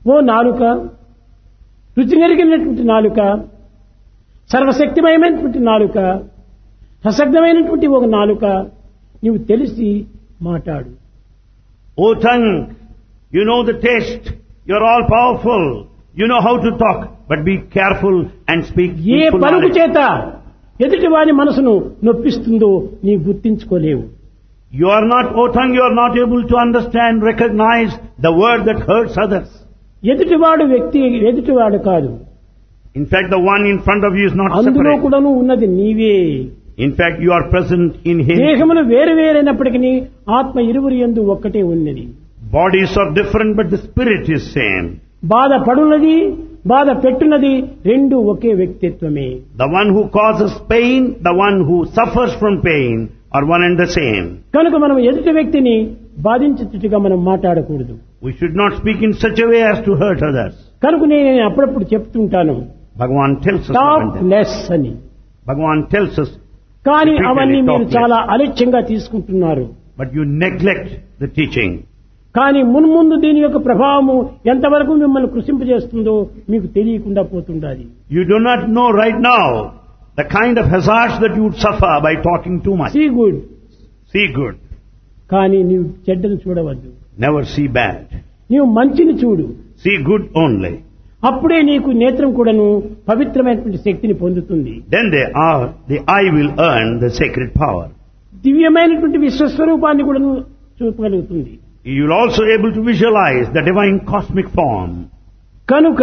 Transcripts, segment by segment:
ఓ నాలుక, రుచి నెరిగినటువంటి నాలుక, సర్వశక్తిమయమైనటువంటి నాలుక, సశక్తమైనటువంటి ఒక నాలుక, నీవు తెలిసి మాట్లాడు. O tongue, you know the taste, you're all powerful, you know how to talk, but be careful and speak A truthful పలుకు knowledge. చేత ఎదుటి వారి మనసును నొప్పిస్తుందో నీ గుర్తించుకోలేవు. You are not, O tongue, you are not able to understand, recognize the word that hurts others. ఎదుటివాడు వ్యక్తి ఎదుటివాడు కాదు, In fact, the one in front of you is not అందులో separate. కూడాను ఉన్నది నీవే. In fact, you are present in him. దేహములు వేరు వేరైనప్పటికీ ఆత్మ ఇరువురి యందు ఒక్కటే ఉన్నది. Bodies are different, but the spirit is same. బాధ పడున్నది, బాధ పెట్టున్నది, రెండు ఒకే వ్యక్తిత్వమే. The one who causes pain, the one who suffers from pain are one and the same. కనుక మనం ఎదుటి వ్యక్తిని బాధించేట్టుగా మనం మాట్లాడకూడదు. We should not speak in such a way as to hurt others. కనుక నేను అప్పుడప్పుడు చెప్తుంటాను, Bhagavan tells us talk about that. Less అని. Bhagavan tells us, కానీ repeatedly, అవన్నీ talk మీరు less. చాలా అలక్ష్యంగా తీసుకుంటున్నారు. But you neglect the teaching. కానీ మున్ముందు దీని యొక్క ప్రభావము ఎంతవరకు మిమ్మల్ని కృషింపజేస్తుందో మీకు తెలియకుండా పోతుండాలి. You do not know right now the kind of hazards that you would suffer by talking too much. See good, See good, కానీ నీవు చెడ్డను చూడవద్దు. never see bad. నీవు మంచిని చూడు. See good only. అప్పుడే నీకు నేత్రం కూడాను పవిత్రమైనటువంటి శక్తిని పొందుతుంది. Then the eye will earn the sacred power. దివ్యమైనటువంటి విశ్వస్వరూపాన్ని కూడాను చూపగలుగుతుంది. You will also able to visualize the divine cosmic form. కనుక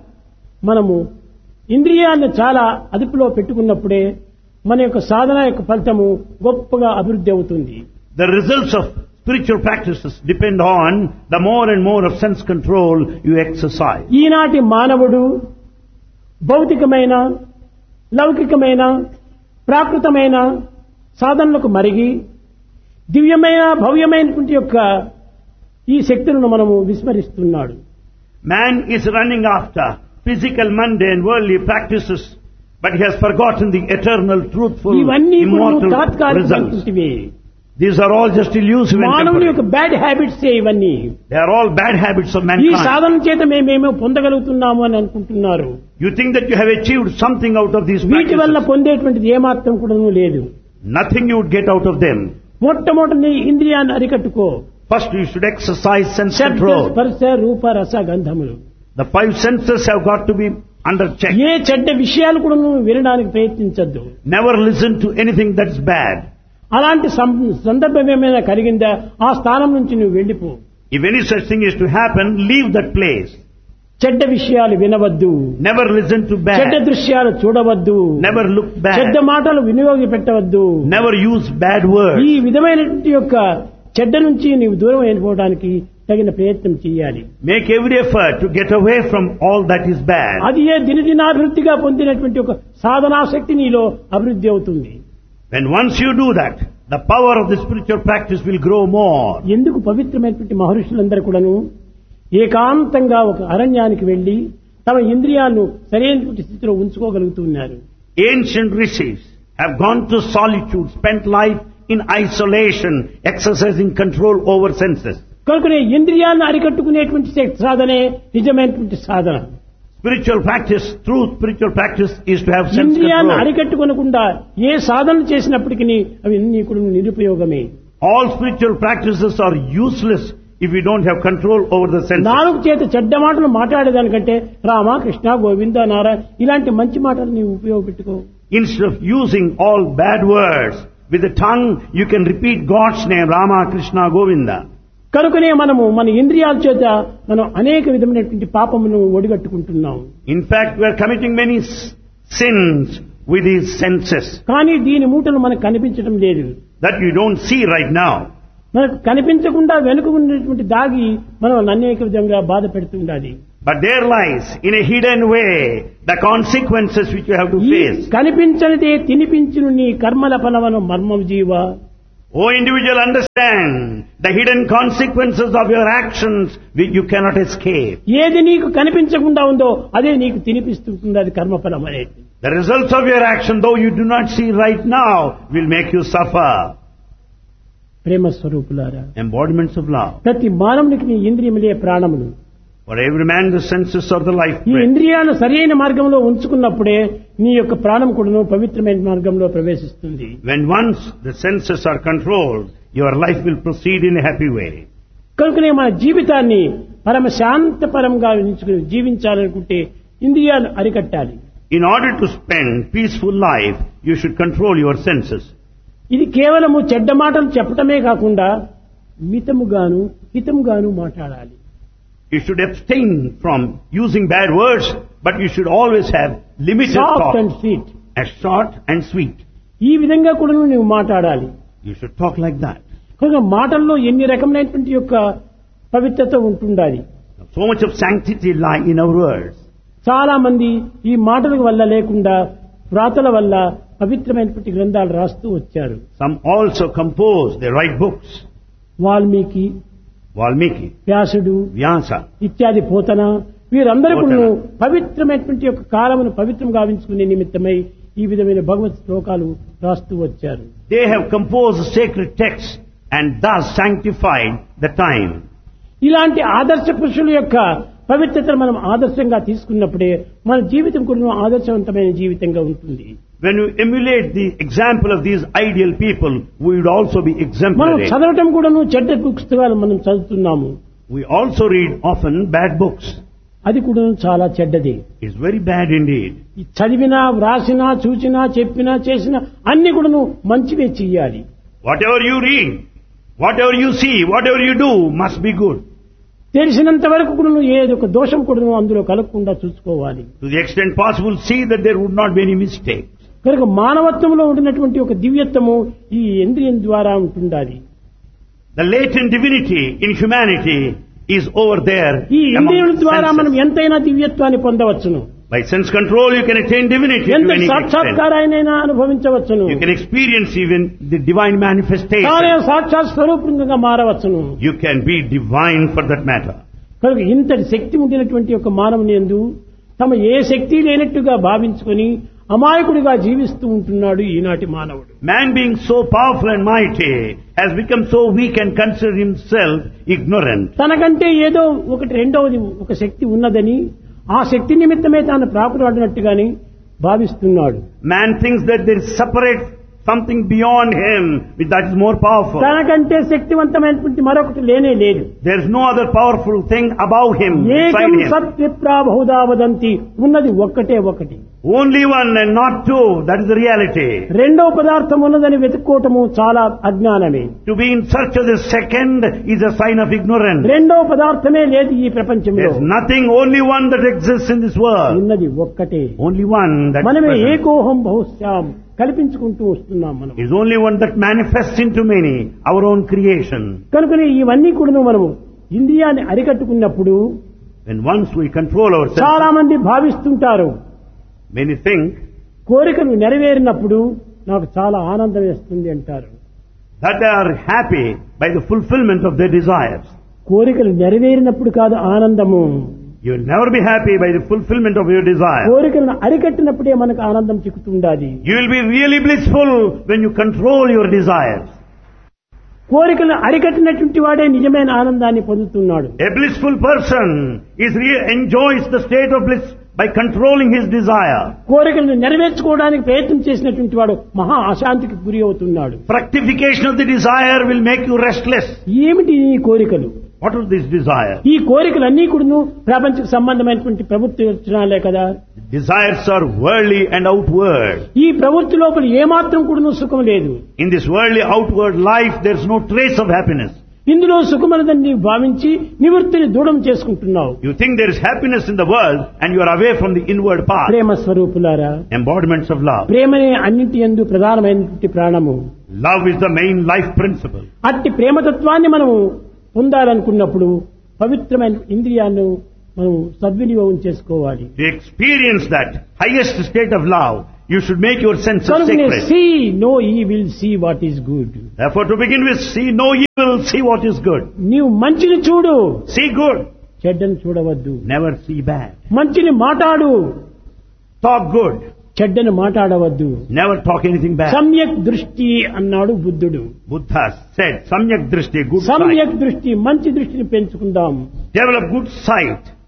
మనము ఇంద్రియాలను చాలా అదుపులో పెట్టుకున్నప్పుడే మన యొక్క సాధన యొక్క ఫలితము గొప్పగా అభివృద్ధి అవుతుంది. The results of spiritual practices depend on the more and more of sense control you exercise. ఈనాటి మానవుడు భౌతికమైన, లౌకికమైన, ప్రాకృతమైన సాధనలకు మరిగి దివ్యమైన, భవ్యమైనటువంటి యొక్క ఈ శక్తులను మనము విస్మరిస్తున్నాడు. Man is running after physical, mundane, worldly practices, but he has forgotten the eternal, truthful, ఇవన్నీ కూడా immortal results. తాత్కాలికమైనటువంటివి. These are all just illusive and మానవుని యొక్క temporary. బ్యాడ్ హ్యాబిట్స్ ఇవన్నీ. They are all bad habits of ఈ mankind. సాధన చేత మేమేమో పొందగలుగుతున్నాము అని అనుకుంటున్నారు. You think that you have achieved something out of these వీటి వల్ల practices. పొందేటువంటిది ఏమాత్రం కూడా లేదు. Nothing you would get out of them. మొట్టమొదటి ఇంద్రియాన్ని అరికట్టుకో. First you should exercise sense శబ్ద, control. స్పర్శ, రూప, రస, గంధములు. The five senses have got to be under check. ఏ చెడ్డ విషయాలు కూడా నువ్వు వినడానికి ప్రయత్నించద్దు. Never listen to anything that's bad. అలాంటి సందర్భం ఏమైనా కలిగిందా ఆ స్థానం నుంచి నువ్వు వెళ్ళిపో. If any such thing is to happen, leave that place. చెడ్డ విషయాలు వినవద్దు. Never listen to చెడ్డ bad. దృశ్యాలు చూడవద్దు. Never look చెడ్డ bad. మాటలు వినియోగపెట్టవద్దు. Never use bad ఈ words. విధమైనటువంటి యొక్క చెడ్డ నుంచి నీవు దూరం అయిపోవడానికి తగిన ప్రయత్నం చేయాలి. Make every effort to get away from all that is bad. అది ఏ దినదినాభివృద్ధిగా పొందినటువంటి ఒక సాధనాశక్తి నీలో అభివృద్ధి అవుతుంది. When once you do that, the power of the spiritual practice will grow more. ఎందుకు పవిత్రమైనటువంటి మహర్షులందరూ కూడాను ఏకాంతంగా ఒక అరణ్యానికి వెళ్లి తమ ఇంద్రియాలను సరైనటువంటి స్థితిలో ఉంచుకోగలుగుతున్నారు. Ancient rishis have gone to solitude, spent life in isolation, exercising control over senses. కనుకనే ఇంద్రియాలను అరికట్టుకునేటువంటి సాధనే నిజమైనటువంటి సాధన. Spiritual practice, true spiritual practice is to have sense ఇంద్రియాలను control. అరికట్టుకోనకుండా ఏ సాధన చేసినప్పటికీ అవి అన్ని కూడా నిరుపయోగమే. All spiritual practices are useless if you don't have control over the senses. నాలుగు చేత చెడ్డ మాటలు మాట్లాడేదానికంటే రామ, కృష్ణ, గోవింద, నారాయణ ఇలాంటి మంచి మాటలు నీవు ఉపయోగపెట్టుకో. Instead of using all bad words, with the tongue you can repeat God's name, Rama, Krishna, Govinda. కనుకనే మనము మన ఇంద్రియాల చేత మనం అనేక విధమైనటువంటి పాపమును ఒడిగట్టుకుంటున్నాం. In fact, we are committing many sins with these senses కానీ దీని మూటలు మనకు కనిపించడం లేదు. that you don't see right now. మనకు కనిపించకుండా వెనుక ఉన్నటువంటి దాగి మనం అనేక విధంగా బాధ పెడుతుండాలి. But there lies, in a hidden way, the consequences which you have to ఈ face. కనిపించనిదే తినిపించును నీ కర్మల ఫలవను మర్మం జీవ. O individual, understand the hidden consequences of your actions which you cannot escape. ఏది నీకు కనిపించకుండా ఉందో అదే నీకు తినిపిస్తుంది, అది కర్మఫలం అనేది. The results of your action, though you do not see right now, will make you suffer. ప్రేమ స్వరూపులారా, Embodiments of love. ప్రతి మానవునికి నీ ఇంద్రియములే ప్రాణములు. For every man the senses are the life ఈ breath. ఇంద్రియాలను సరైన మార్గంలో ఉంచుకున్నప్పుడే నీ యొక్క ప్రాణం కూడాను పవిత్రమైన మార్గంలో ప్రవేశిస్తుంది. When once the senses are controlled, your life will proceed in a happy way. కనుకనే మన జీవితాన్ని పరమ శాంతపరంగా జీవించాలనుకుంటే ఇంద్రియాలు అరికట్టాలి. In order to spend peaceful life, you should control your senses. ఇది కేవలము చెడ్డ మాటలు చెప్పటమే కాకుండా మితముగాను హితముగాను మాట్లాడాలి. You should abstain from using bad words, but you should always have limited soft talk, and sweet. as short and sweet. ఈ విధంగా కూడా నువ్వు మాట్లాడాలి. You should talk like that. కనుక మాటల్లో ఎన్ని రకమైనటువంటి యొక్క పవిత్రత ఉంటుండాలి. So much of sanctity lie in our words. చాలా మంది ఈ మాటల వల్ల లేకుండా వ్రాతల వల్ల పవిత్రమైనటువంటి గ్రంథాలు రాస్తూ వచ్చారు. Some also compose, they write books. Valmiki, Valmiki, వ్యాసుడు Vyasa, ఇత్యాది పోతన వీరందరూ పోతన. కూడా పవిత్రమైనటువంటి యొక్క కాలమును పవిత్రం గావించుకునే నిమిత్తమై ఈ విధమైన భగవత్ శ్లోకాలు రాస్తూ వచ్చారు. they have composed sacred texts and thus sanctified the time. ఇలాంటి ఆదర్శ పురుషుల యొక్క పవిత్రతను మనం ఆదర్శంగా తీసుకున్నప్పుడే మన జీవితం కూడా ఆదర్శవంతమైన జీవితంగా ఉంటుంది. When you emulate the example of these ideal people, we would also be మనం exemplary. చదవటం కూడాను చెడ్డ పుస్తకాలు మనం చదువుతున్నాము. We also read often bad books. అది కూడా చాలా చెడ్డది. It's very bad indeed. ఈ చదివినా వ్రాసినా చూచినా చెప్పినా చేసినా అన్ని కూడాను మంచివే చెయ్యాలి. Whatever you read, whatever you see, whatever you do must be good. తెలిసినంత వరకు కూడాను ఏదో ఒక దోషం కూడాను అందులో కలగకుండా చూసుకోవాలి. To the extent possible, see that there would not be any mistake. కనుక మానవత్వంలో ఉండినటువంటి ఒక దివ్యత్వము ఈ ఇంద్రియం ద్వారా ఉంటుండాలి. The latent divinity in humanity is over there. ఈ among ఇంద్రియుల ద్వారా మనం senses. ఎంతైనా దివ్యత్వాన్ని పొందవచ్చును. By sense control, you can attain divinity to ఎంత any extent. సాక్షాత్కారాన్నైనా అనుభవించవచ్చును. You can experience even the divine తానే manifestation. సాక్షాత్ స్వరూపంగా మారవచ్చును. You can be divine for that matter. కనుక ఇంతటి శక్తి ఉండినటువంటి ఒక మానవుని యందు తమ ఏ శక్తి లేనట్టుగా భావించుకొని అమాయకుడిగా జీవిస్తూ ఉంటున్నాడు ఈనాటి మానవుడు. Man being so powerful and mighty has become so weak and consider himself ignorant. తనకంటే ఏదో ఒకటి రెండవది ఒక శక్తి ఉన్నదని ఆ శక్తి నిమిత్తమే తాను ప్రాకులాడినట్టుగాని భావిస్తున్నాడు. Man thinks that there is separate something beyond him that is more powerful. తనకంటే శక్తివంతమైనటువంటి మరొకటి లేనే లేదు. There is no other powerful thing above him, beside ఏకం him. సత్విప్రా బహుదా వదంతి, ఉన్నది ఒక్కటే ఒకటి. Only one and not two, that is the reality. రెండో పదార్థం ఉన్నదని వెతుక్కోవటము చాలా అజ్ఞానమే. To be in search of the second is a sign of ignorance. రెండో పదార్థమే లేదు ఈ ప్రపంచంలో. There is nothing, only one that exists in this world. ఉన్నది ఒక్కటే. Only one that is మనమే present. ఏకోహం బహుశ్యాం కల్పించుకుంటూ వస్తున్నాం మనం. Is only one that manifests into many, our own creation. కనుకనే ఇవన్నీ కూడా మనము ఇంద్రియాన్ని అరికట్టుకున్నప్పుడు When once we control ourselves, చాలా మంది భావిస్తుంటారు, many think కోరికలు నెరవేరినప్పుడు నాకు చాలా ఆనందం వేస్తుంది అంటారు. that they are happy by the fulfillment of their desires. కోరికలు నెరవేరినప్పుడు కాదు ఆనందము, You will never be happy by the fulfillment of your desire. కోరికలను అరికట్టినప్పుడే మనకు ఆనందం చిక్కుతుండాలి. You will be really blissful when you control your desires. కోరికలను అరికట్టినటువంటి వాడే నిజమైన ఆనందాన్ని పొందుతున్నాడు. A blissful person enjoys the state of bliss by controlling his desire. కోరికలను నెరవేర్చుకోవడానికి ప్రయత్నం చేసినటువంటి వాడు మహా అశాంతికి గురి అవుతున్నాడు. Fructification of the desire will make you restless. ఏమిటి ఈ కోరికలు? What is this desire? ఈ కోరికలన్నీ కూడాను ప్రపంచక సంబంధమైనటువంటి ప్రవృత్తి లక్షణాలే కదా. Desires are worldly and outward. ఈ ప్రవృత్తి లోపల ఏమాత్రం కూడాను సుఖం లేదు. In this worldly outward life, there is no trace of happiness. ఇందులో సుఖమనదని భావించి నివృత్తిని దూరం చేసుకుంటున్నావు. You think there is happiness in the world and you are away from the inward path. ప్రేమ స్వరూపులారా, Embodiments of love. ప్రేమనే అన్నింటి యందు ప్రధానమైనటువంటి ప్రాణము. Love is the main life principle. అట్టి ప్రేమతత్వాన్ని మనము పొందాలనుకున్నప్పుడు పవిత్రమైన ఇంద్రియాలను మనం సద్వినియోగం చేసుకోవాలి. To experience that highest state of love, you should make your senses sacred. See no evil see what is good. Therefore, to begin with, see no evil, see what is good. నీవు మంచిని చూడు, See good, చెడ్డను చూడవద్దు. never see bad. మంచిని మాట్లాడు, Talk good, చెడ్డను మాట్లాడవద్దు. never talk anything bad. సమ్యక్ దృష్టి అన్నాడు బుద్ధుడు. Buddha said, Samyak Drishti, good sight. సమ్యక్ దృష్టి, మంచి దృష్టిని పెంచుకుందాం. Develop good sight.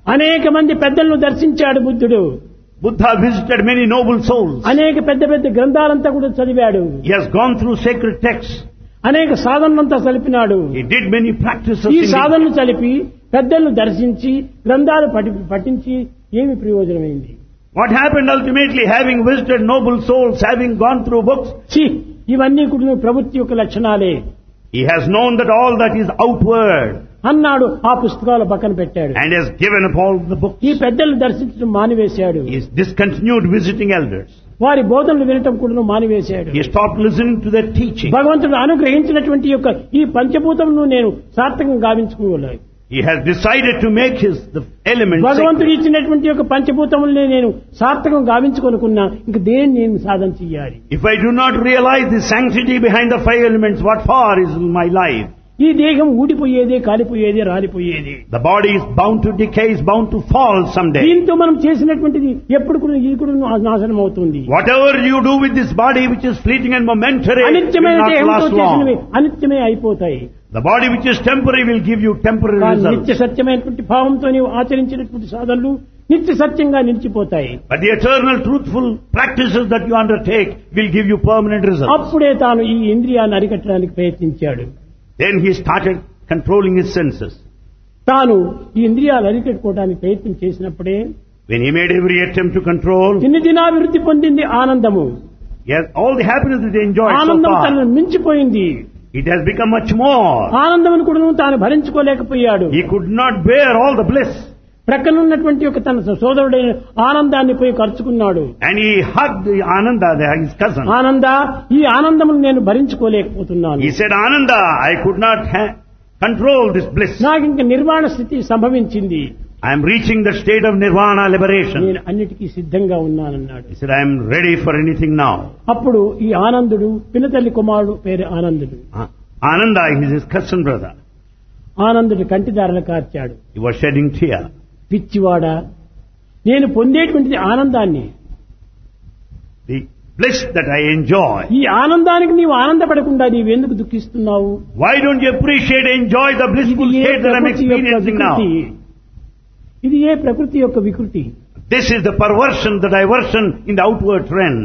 అనేక మంది పెద్దలను దర్శించాడు బుద్ధుడు. Buddha visited many noble souls. అనేక పెద్ద పెద్ద గ్రంథాలంతా కూడా చదివాడు. He has gone through sacred texts. అనేక సాధనలంతా చలిపినాడు. He did many practices. ఈ సాధనలు చలిపి పెద్దలను దర్శించి గ్రంథాలు పఠించి ఏమి ప్రయోజనమైంది? What happened ultimately, having visited noble souls, having gone through books? ఇవన్నీ కూడా ప్రవృత్తి యొక్క లక్షణాలే. He has known that all that is outward. అన్నాడు, ఆ పుస్తకాలు పక్కన పెట్టాడు. And has given up all the books. ఈ పెద్దలను దర్శించడం మానివేశాడు. He has discontinued visiting elders. వారి బోధనలు వినటం కూడా మానివేశాడు. He stopped listening to their teaching. భగవంతుడు అనుగ్రహించినటువంటి యొక్క ఈ పంచభూతమును నేను సార్థకంగా గావించుకోవాలి. He has decided to make the elements భగవంతుడు sacred. ఇచ్చినటువంటి యొక్క పంచభూతములనే నేను సార్థకంగా గావించుకొనుకున్నా ఇంక దేన్ని నేను సాధన చెయ్యాలి? If I do not realize the sanctity behind the 5 elements, what for is my life? ఈ దేహం ఊడిపోయేదే, కాలిపోయేదే, రాలిపోయేది. The body is bound to decay, is bound to fall someday. దీంతో మనం చేసినటువంటిది ఎప్పుడు కూడా ఇది కూడా నాశనం అవుతుంది. Whatever you do with this body, which is fleeting and momentary, will అనిత్యమైన not దేహంతో last చేసినవి long. అనిత్యమే అయిపోతాయి. The body which is temporary will give you temporary నిత్య results. సత్యమైనటువంటి భావంతో నీవు ఆచరించినటువంటి సాధనలు నిత్య సత్యంగా నిలిచిపోతాయి. But the eternal truthful practices that you undertake will give you permanent results. అప్పుడే తాను ఈ ఇంద్రియాన్ని అరికట్టడానికి ప్రయత్నించాడు. Then he started controlling his senses. తాను ఈ ఇంద్రియాలు అరికట్టుకోవడానికి ప్రయత్నం చేసినప్పుడే When he made every attempt to control, దినాభివృద్ధి పొందింది ఆనందము. he has all the happiness that he enjoyed so ఆనందం far. తనను మించిపోయింది. It has become much more. ఆనందం కూడా తాను భరించుకోలేకపోయాడు. He could not bear all the bliss. ప్రక్కనున్నటువంటి ఒక తన సోదరుడైన ఆనందాన్ని పోయి ఖర్చుకున్నాడు. And he hugged Ananda, his cousin. ఆనంద, ఈ ఆనందమును నేను భరించుకోలేకపోతున్నాను. He said, Ananda, I could not control this bliss. నాకు ఇంక నిర్వాణ స్థితి సంభవించింది. I am reaching the state of nirvana liberation. నేను అన్నిటికీ సిద్ధంగా ఉన్నానన్నాడు. He said, I am ready for anything now. అప్పుడు ఈ ఆనందుడు పినతల్లి కుమారుడు పేరు ఆనందుడు. Ananda is his cousin brother. Anandudu కంటిదారలు కార్చాడు. He was shedding tears. పిచ్చివాడా, నేను పొందేటువంటిది ఆనందాన్ని. The bliss that I enjoy. ఈ ఆనందానికి నీవు ఆనందపడకుండా నీవెందుకు దుఃఖిస్తున్నావు? Why don't you appreciate, enjoy the blissful state that I am experiencing now? ఇది ఏ ప్రకృతి యొక్క వికృతి. This is the perversion, the diversion in the outward trend.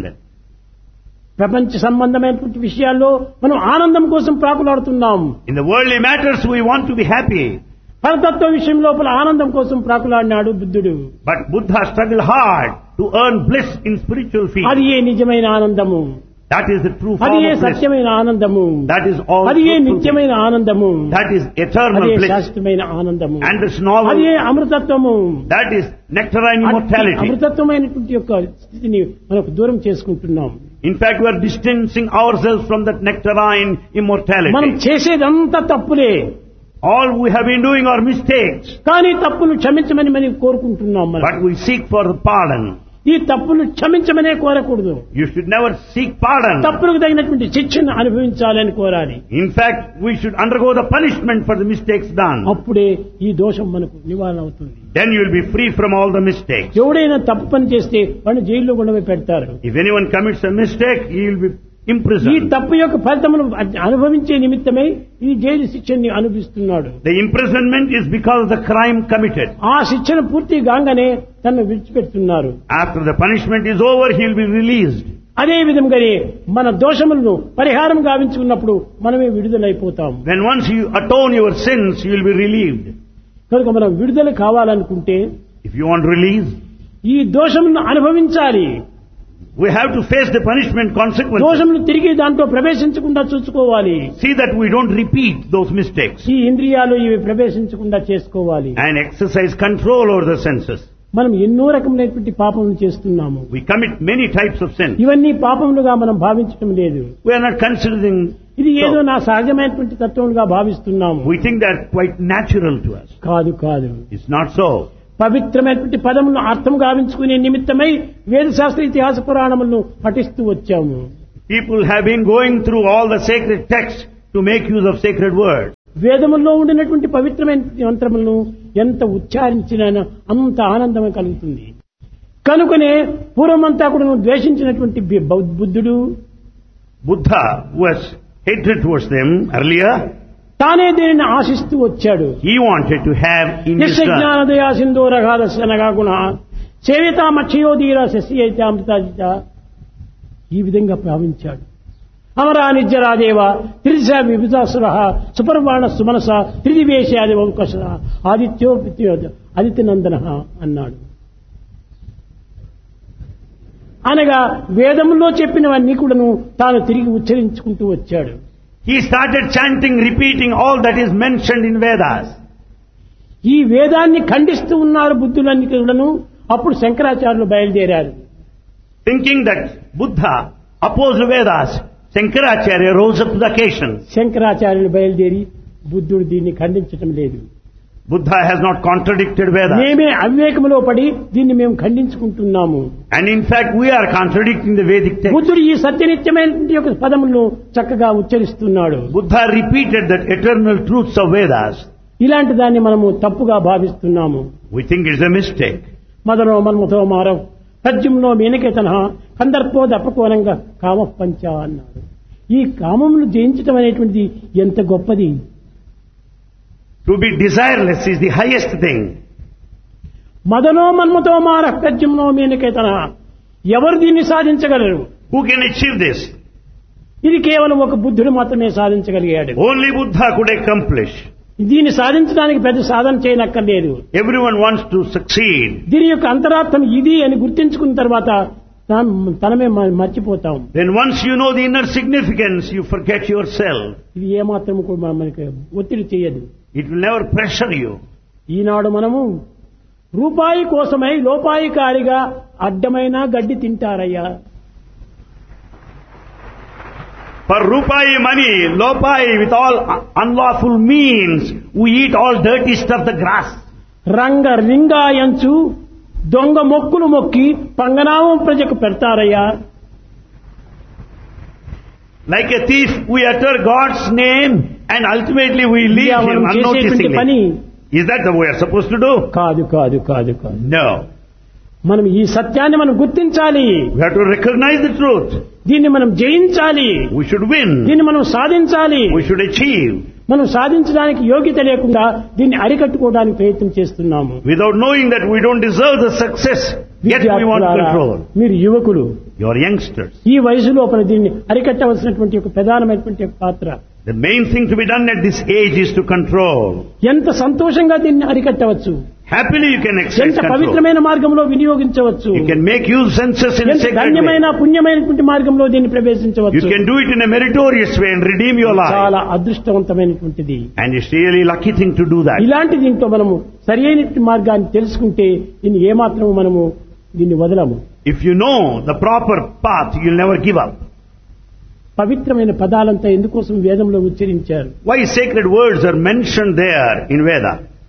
ప్రపంచ సంబంధమైనటువంటి విషయాల్లో మనం ఆనందం కోసం ప్రాకులాడుతున్నాం. In the worldly matters we want to be happy. పరతత్వ విషయం లోపల ఆనందం కోసం ప్రాకులాడినాడు బుద్ధుడు. But Buddha struggled hard to earn bliss in spiritual field. అది ఏ నిజమైన ఆనందము. That is the true అది form ఏ of bliss. సత్యమైన ఆనందము. That is all అది ఏ truthful నిత్యమైన ఆనందము. bliss. That is eternal అది ఏ bliss. శాశ్వతమైన ఆనందము. And this novel, అది ఏ అమృతత్వము. that is nectarine immortality. అమృతత్వమైనటువంటి యొక్క స్థితిని మనకు దూరం చేసుకుంటున్నాం. In fact, we are distancing ourselves from that nectarine మనం immortality. చేసేదంతా తప్పులే. All we have been doing are mistakes. కానీ తప్పులు క్షమించమని మనం కోరుకుంటున్నాం. But we seek for pardon. ఈ తప్పులు క్షమించమనే కోరకూడదు. You should never seek pardon. తప్పులకు తగినటువంటి శిక్షను అనుభవించాలని కోరాలి. In fact, we should undergo the punishment for the mistakes done. అప్పుడే ఈ దోషం మనకు నివారణ అవుతుంది. Then you will be free from all the mistakes. ఎవడైనా తప్పు పని చేస్తే వాడిని జైల్లో కూడా పెడతారు. If anyone commits a mistake, he will be ఈ imprisoned. తప్పు యొక్క ఫలితమును అనుభవించే నిమిత్తమై ఈ జైలు శిక్షని అనుభవిస్తున్నాడు. The imprisonment is because of the crime committed. ఆ శిక్షను పూర్తి కాగానే తనను విడిచిపెడుతున్నారు. After the punishment is over, he will be released. అదే విధంగానే మన దోషములను పరిహారం గావించుకున్నప్పుడు మనమే విడుదలైపోతాం. When once you atone your sins, you will be relieved. కనుక మనం విడుదల కావాలనుకుంటే If you want release, ఈ దోషములను అనుభవించాలి. we have to face the punishment consequences. దోషములు తిరిగి దాంట్లో ప్రవేశించకుండా చూసుకోవాలి. See that we don't repeat those mistakes. ఈ ఇంద్రియాలు ఇవి ప్రవేశించకుండా చేసుకోవాలి. And exercise control over the senses. మనం ఎన్నో రకములైనటువంటి పాపములు చేస్తున్నాము. We commit many types of sin. ఇవన్నీ పాపములుగా మనం భావించడం లేదు. We are not considering. ఇది ఏదో So, నా సహజమైనటువంటి తత్వములుగా భావిస్తున్నాము. we think they are quite natural to us. కాదు కాదు. It's not so. పవిత్రమైనటువంటి పదములను అర్థం గావించుకునే నిమిత్తమై వేదశాస్త్ర ఇతిహాస పురాణములను పఠిస్తూ వచ్చాము. People have been going through all the sacred texts to make use of sacred words. వేదముల్లో ఉండినటువంటి పవిత్రమైన మంత్రములను ఎంత ఉచ్చారించినా అంత ఆనందమే కలుగుతుంది. కనుకనే పూర్వమంతా కూడా ద్వేషించినటువంటి బుద్ధుడు, Buddha was hatred towards them earlier. తానే దీనిని ఆశిస్తూ వచ్చాడు. He wanted to have in his నిశ్చ turn. జ్ఞానదయా సింధూరఘాదశనగా గుణ సేవితామక్షయోధీర శశియైతామృతాజిత ఈ విధంగా భావించాడు. అమరా నిజ్జరాదేవ త్రిదిశ విభుజాసుర సుపర్వాణ సుమనస త్రిదివేశాది వంకష ఆదిత్యో ఆదిత్యనందన అన్నాడు. అనగా వేదములో చెప్పినవన్నీ కూడాను తాను తిరిగి ఉచ్చరించుకుంటూ వచ్చాడు. He started chanting, repeating all that is mentioned in Vedas. ఈ వేదాన్ని ఖండిస్తూ ఉన్నారు బుద్ధులన్నీ కూడాను. అప్పుడు శంకరాచార్యులు బయలుదేరారు. Thinking that Buddha opposed Vedas, Shankaracharya rose up to the occasion. శంకరాచార్యులు బయలుదేరి బుద్ధుడు దీన్ని ఖండించటం లేదు. Buddha has not contradicted Vedas. మేమే అవివేకములో పడి దీన్ని మేము ఖండించుకుంటున్నాము. And in fact, we are contradicting the Vedic text. బుద్ధుడు ఈ సత్యనిత్యమైన యొక్క పదములను చక్కగా ఉచ్చరిస్తున్నాడు. Buddha repeated that eternal truths of Vedas. ఇలాంటి దాన్ని మనము తప్పుగా భావిస్తున్నాము. We think it's a mistake. మదనో మన్మథో Maarav తజ్జుమ్నో మీనకేతన కందర్పో దప్పకోనంగా కామ పంచ అన్నాడు. ఈ కామమును జయించటం అనేటువంటిది ఎంత గొప్పది. To be desireless is the highest thing. మదనో మన్మథో మార తజ్జుమ్నో మీనకేతన ఎవరు దీన్ని సాధించగలరు? Who can achieve this? ఇది కేవలం ఒక బుద్ధుడు మాత్రమే సాధించగలిగాడు. Only Buddha could accomplish. దీన్ని సాధించడానికి పెద్ద సాధన చేయనక్కర్లేదు. Everyone wants to succeed. దీని యొక్క అంతరార్థం ఇది అని గుర్తించుకున్న తర్వాత తనమే మర్చిపోతాం. Then once you know the inner significance, you forget yourself. ఇది ఏమాత్రం కూడా మనకి ఒత్తిడి చేయదు. It will never pressure you. ఈనాడు మనము రూపాయి కోసమై లోపాయికారిగా అడ్డమైన గడ్డి తింటారయ్యా. For rupai money, lopai, with all unlawful means, we eat all dirty stuff, the grass. రంగ రింగాయంచు దొంగ మొక్కులు మొక్కి పంగనామం ప్రజకు పెడతారయ్యా. Like a thief, we utter God's name and ultimately we leave him unnoticingly. Is that the way we are supposed to do? కాదు కాదు కాదు కాదు. No. మనం ఈ సత్యాన్ని మనం గుర్తించాలి. We have to recognize the truth. దీన్ని మనం జయించాలి. We should win. దీన్ని మనం సాధించాలి. We should achieve. మనం సాధించడానికి యోగ్యత లేకుండా దీన్ని అరికట్టుకోవడానికి ప్రయత్నం చేస్తున్నాము. Without knowing that we don't deserve the success, yet we want control. మీరు యువకులు, You are youngsters. ఈ వయసు లోపల దీన్ని అరికట్టవలసినటువంటి ఒక ప్రధానమైనటువంటి పాత్ర. The main thing to be done at this age is to control. ఎంత సంతోషంగా దీన్ని అరికట్టవచ్చు. Happily you can exercise ఎంత control. పవిత్రమైన మార్గంలో వినియోగించవచ్చు. You can make use senses in a ఎంత sacred ధన్యమైన way. పుణ్యమైనటువంటి మార్గంలో దీన్ని You ప్రవేశించవచ్చు. can do it in a meritorious way and redeem your life. చాలా అదృష్టవంతమైనటువంటిది. And it's really lucky thing to do that. ఇలాంటి దీంట్లో మనము సరి అయినటువంటి మార్గాన్ని తెలుసుకుంటే దీన్ని ఏమాత్రము మనము దీన్ని వదలము. If you know the proper path, you'll never give up. పవిత్రమైన పదాలంతా ఎందుకోసం వేదంలో ఉచ్చరించారు? Why sacred words are mentioned there in Veda?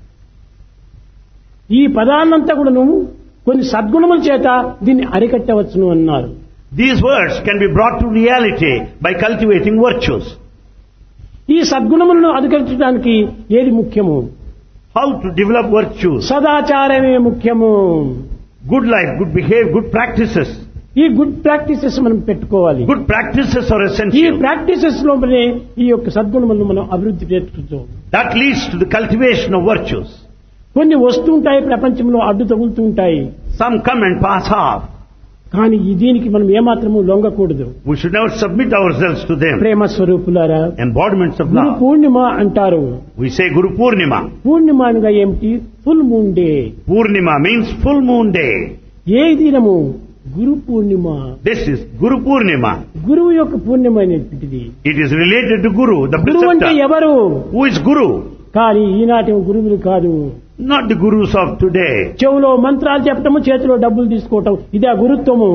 ఈ పదాలంతా కూడా నువ్వు కొన్ని సద్గుణముల చేత దీన్ని అరికట్టవచ్చును అన్నారు. These words can be brought to reality by cultivating virtues. ఈ సద్గుణములను అధికరించడానికి ఏది ముఖ్యము? How to develop virtues? సదాచారమే ముఖ్యము. Good life, good behavior, good practices. ఈ గుడ్ ప్రాక్టీసెస్ మనం పెట్టుకోవాలి. Good practices are ఈ essential. ప్రాక్టీసెస్ లోపలే ఈ యొక్క సద్గుణములను మనం అభివృద్ధి చేసుకుంటాం. That leads to the cultivation of virtues. కొన్ని వస్తుంటాయి ప్రపంచంలో, అడ్డు తగులుతూ ఉంటాయి. Some come and pass off. కానీ దీనికి మనం ఏమాత్రము లొంగకూడదు. We should never submit ourselves to them. ప్రేమ స్వరూపులారా, Embodiments of గురు love. పూర్ణిమ అంటారు. We say Guru Purnima. పూర్ణిమ అనగా ఏమిటి? Full moon day. Purnima means full moon day. ఏ దినము? Guru Purnima. This is Guru Purnima. గురువు యొక్క పూర్ణిమ అనేటువంటిది. It is related to Guru, the గురువు అంటే preceptor. ఎవరు? Who is Guru? కానీ ఈనాటి గురువులు కాదు. Not the Gurus of today. చెవులో మంత్రాలు చెప్పటము, చేతిలో డబ్బులు తీసుకోవటం, ఇదే గురుత్వము.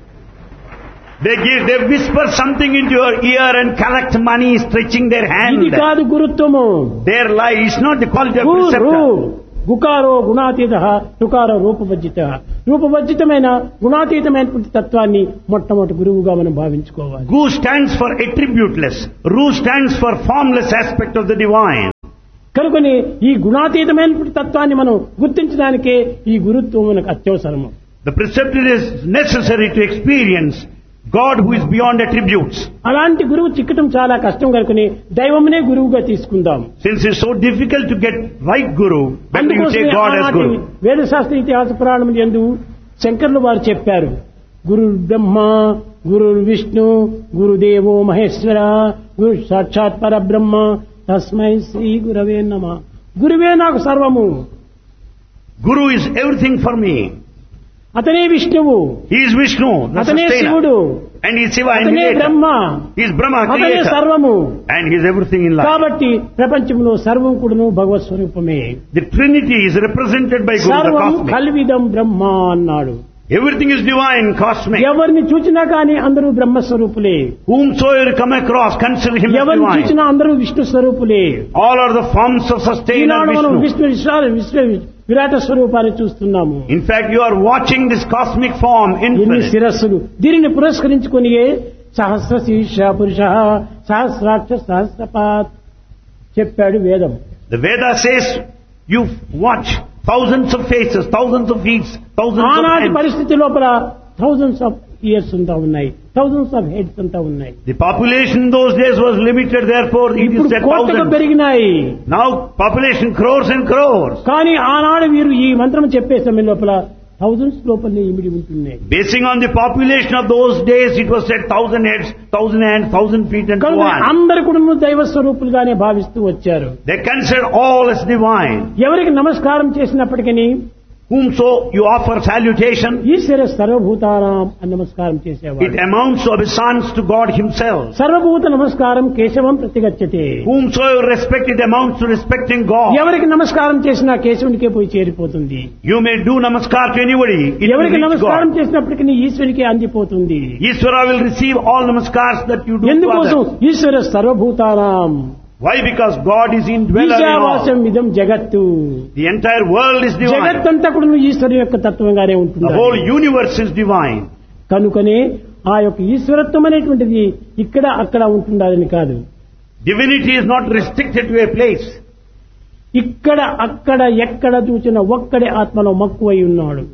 They whisper something into your ear and collect money, stretching their hand. ఇది కాదు గురుత్వము. Their lie is not the quality of Guru preceptor. గుకారో గుణాతీత, టుకారో రూపవర్జిత. రూపవర్జితమైన గుణాతీతమైనటువంటి తత్వాన్ని మొట్టమొదటి గురువుగా మనం భావించుకోవాలి. Gu stands for attributeless. Ru stands for formless aspect of the divine. కనుకని ఈ గుణాతీతమైనటువంటి తత్వాన్ని మనం గుర్తించడానికే ఈ గురుత్వం మనకు అత్యవసరము. The preceptor is necessary to experience God who is beyond attributes. అలాంటి గురువు చిక్కటం చాలా కష్టం కనుకని దైవమునే గురువుగా తీసుకుందాం. Since it's so difficult to get right Guru, better you take అందుకోసమే God as ఆనాటి Guru. వేదశాస్త్ర ఇతిహాస పురాణములు యందు శంకర్లు వారు చెప్పారు, గురు బ్రహ్మ, గురు విష్ణు, గురుదేవో మహేశ్వర, గురు సాక్షాత్ పరబ్రహ్మ, తస్మై శ్రీ గురవే నమః. గురువే నాకు సర్వము. Guru is everything for me. అతనే విష్ణువు, He is Vishnu, the అతనే sustainer. శివుడు, And he is Shiva, అతనే initiator. Brahma, He is Brahma, అతనే creator. సర్వము. And he is everything in life. కాబట్టి ప్రపంచంలో సర్వం కూడాను భగవత్ స్వరూపమే. The Trinity is represented by Guru, the సర్వం cosmic. కల్విదం బ్రహ్మ అన్నాడు. Everything is divine, cosmic. ఎవరిని చూచినా కానీ అందరూ బ్రహ్మస్వరూపులే, Whomsoever come across, consider him as ఎవరిని divine. చూచినా అందరూ Vishnu స్వరూపులే. All are the forms of sustainer ఈనాడు మనం Vishnu. విష్ణు విరాట స్వరూపాన్ని చూస్తున్నాము. In fact, you are watching this cosmic form ఎన్ని infinite. శిరస్సులు, దీనిని పురస్కరించుకుని సహస్ర శీర్ష పురుష సహస్రాక్ష సహస్రపాత్ చెప్పాడు వేదం. The Veda says you watch thousands of faces, thousands of feet, thousands of ఆనాటి hands. పరిస్థితి లోపల థౌజండ్స్ ఆఫ్ ఇయర్స్ అంతా ఉన్నాయి, థౌజండ్స్ ఆఫ్ హెడ్స్ అంతా ఉన్నాయి. The population in those days was limited, therefore it is ఇప్పుడు said కోట్లకు thousands. పెరిగినాయి. Now population crores and crores. కానీ ఆనాడు వీరు ఈ మంత్రం చెప్పే సమయం లోపల థౌజండ్స్ లోపలనే ఇమిడి ఉంటున్నాయి. Basing on the population of those days, it was said 1,000 heads, 1,000 hands, 1,000 feet and so కనుక on. అందరు కూడా దైవ స్వరూపులుగానే భావిస్తూ వచ్చారు. They considered all as divine. ఎవరికి నమస్కారం చేసినప్పటికీ Whomso you offer salutation, ఈశ్వర సర్వభూతానాం అని నమస్కారం it చేసేవాడు. amounts to obeisance to God Himself. సర్వభూత నమస్కారం కేశవం ప్రతిగచ్చతే. Whomsoever respect, it amounts to respecting God. ఎవరికి నమస్కారం చేసినా కేశవునికే పోయి చేరిపోతుంది. You may do namaskar to anybody, it will ఎవరికి reach నమస్కారం God. చేసినప్పటికీ ఈశ్వరునికే అందిపోతుంది. Ishvara will receive all namaskars that you do to ఎందుకోసం? others. ఈశ్వర సర్వభూతానాం Why? Because God is indweller in ఈశావాస్యం all. ఇదం జగత్తు. The entire world is divine. జగత్తంతా కూడా ఈశ్వరు యొక్క తత్వంగానే The ఉంటుంది. whole universe is divine. కనుకనే ఆ యొక్క ఈశ్వరత్వం అనేటువంటిది ఇక్కడ అక్కడ ఉంటుండాలని కాదు. Divinity is not restricted to a place. ఇక్కడ అక్కడ ఎక్కడ చూసిన ఒక్కడే ఆత్మలో మక్కువై ఉన్నాడు.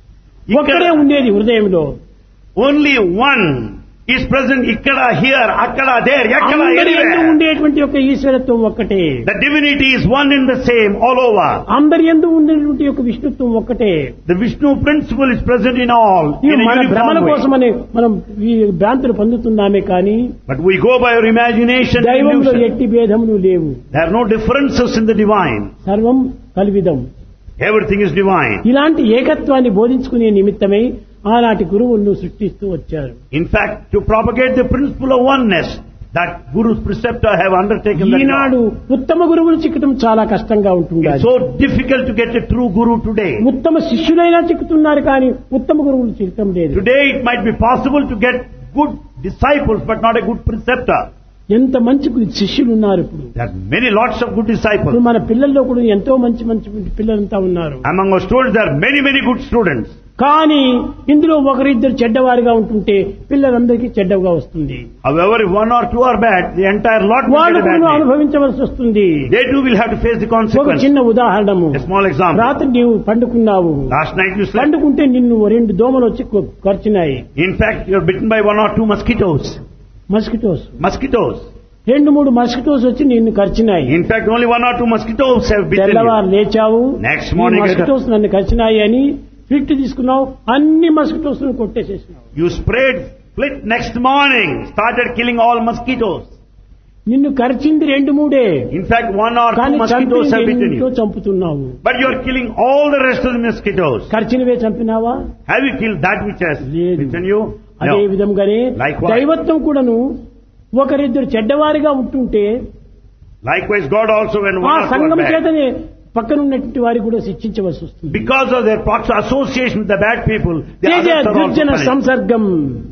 ఒక్కడే ఉండేది హృదయంలో. Only one is present ikkada, here, akkada, there, yakada, అందరి యందు anywhere. ఉండేటువంటి యొక్క ఈశ్వరత్వం ఒక్కటే. The divinity is one and the same all over. అందరి యందు ఉండేటువంటి యొక్క విష్ణుత్వం ఒక్కటే. The Vishnu principle is present in all, ఈ in a మన భ్రమణ uniform way. కోసమని మనం ఈ భ్రాంతులు పొందుతున్నామే కానీ But we go by our imagination and దైవంలో illusion. ఎట్టి భేదములు లేవు. There are no differences in the divine. సర్వం కల్విదం. Everything is divine. ఇలాంటి ఏకత్వాన్ని బోధించుకునే నిమిత్తమై ఆనాటి గురువులను సృష్టిస్తూ వచ్చారు. In fact, to propagate the principle of oneness, that Guru's preceptor have undertaken that Eenadu job. ఉత్తమ గురువులు చిక్కటం చాలా కష్టంగా ఉంటుంది. It's so difficult to get a true Guru today. ఉత్తమ శిష్యులైనా చిక్కుతున్నారు కానీ ఉత్తమ గురువులు చిక్కటం లేదు. Today it might be possible to get good disciples, but not a good preceptor. ఎంత మంచి శిష్యులు ఉన్నారు ఇప్పుడు. There are many lots of good ఇప్పుడు disciples. మన పిల్లల్లో కూడా ఎంతో మంచి మంచి పిల్లలంతా ఉన్నారు. Among our students, there are many, many good students. కానీ ఇందులో ఒకరిద్దరు చెడ్డవారిగా ఉంటుంటే పిల్లలందరికీ చెడ్డగా వస్తుంది. However, if one or two are bad, the entire lot will వాళ్ళు get a కూడా bad name. అనుభవించవలసి వస్తుంది. They too will have to face the ఒక consequence. చిన్న ఉదాహరణము. A small example. రాత్రి నీవు పండుకున్నావు. Last night you slept. పండుకుంటే నిన్ను 2 దోమలు వచ్చి కరిచినాయి. In fact, you are bitten by 1 or 2 mosquitoes. Mosquitoes. Mosquitoes. 2-3 mosquitoes వచ్చి నిన్ను కరిచినాయి. In fact, only 1 or 2 mosquitoes have bitten you. తెల్లవారు లేచావు. Next morning, మస్కిటోస్ నన్ను కరిచినాయి అని ఫిట్ తీసుకున్నావు. అన్ని mosquitoes కొట్టేసేసినావు. You sprayed split next morning, started killing all mosquitoes. నిన్ను కరిచింది 2-3. In fact, 1 or 2 కానీ mosquitoes have bitten ఎంతో you. చంపుతున్నావు. But you are killing all the rest of the mosquitoes. కరిచినవే చంపినావా? Have you killed that which has లేదు. bitten you? అదే No. విధంగానే Likewise. దైవత్వం కూడాను ఒకరిద్దరు చెడ్డవారిగా ఉంటుంటే Likewise, God also, when ఆ one or two సంఘం are bad, చేతనే పక్కనున్నటువంటి వారికి కూడా శిక్షించవలసి వస్తుంది. because of their association with the bad people, the Teja others are also దుర్జన punished. సంసర్గం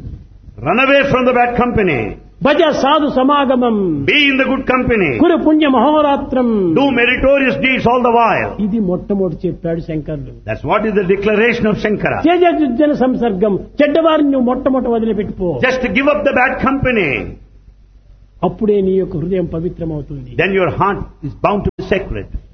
Run away from the bad company. భజ సాధు సమాగమం Be in the good company. కురు పుణ్య మహోరాత్రం. Do meritorious deeds all the while. ఇది మొట్టమొదటి చెప్పాడు శంకర్లు. That's what is the declaration of Shankara. Teja దుర్జన సంసర్గం, చెడ్డవారిని నువ్వు మొట్టమొదట వదిలిపెట్టుకో. Just give up the bad company. అప్పుడే నీ యొక్క హృదయం పవిత్రమవుతుంది. Then your heart is bound to be sacred.